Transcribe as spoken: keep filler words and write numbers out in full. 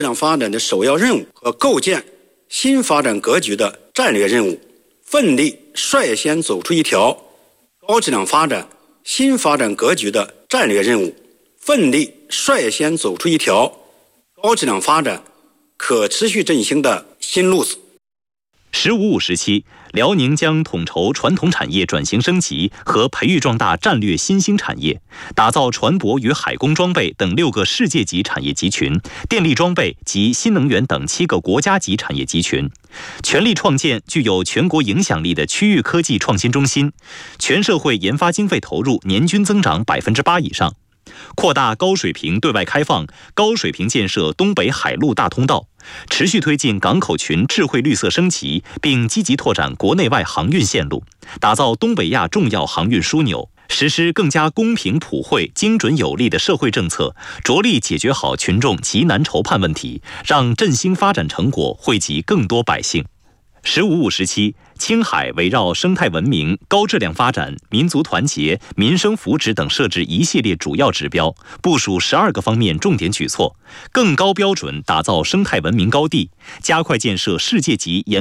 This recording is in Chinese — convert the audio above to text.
量发展的首要任务和构建新发展格局的战略任务，奋力率先走出一条高质量发展新发展格局的战略任务，奋力率先走出一条高质量发展可持续振兴的新路子。 十五五时期，辽宁将统筹传统产业转型升级和培育壮大战略新兴产业，打造船舶与海工装备等六个世界级产业集群，电力装备及新能源等七个国家级产业集群，全力创建具有全国影响力的区域科技创新中心，全社会研发经费投入年均增长百分之八以上。扩大高水平对外开放，高水平建设东北海陆大通道，持续推进港口群智慧绿色升级，并积极拓展国内外航运线路，打造东北亚重要航运枢纽，实施更加公平普惠、精准有力的社会政策，着力解决好群众急难愁盼问题，让振兴发展成果惠及更多百姓。十五五时期，青海围绕生态文明、高质量发展、民族团结、民生福祉等设置一系列主要指标，部署十二个方面重点举措，更高标准打造生态文明高地，加快建设世界级研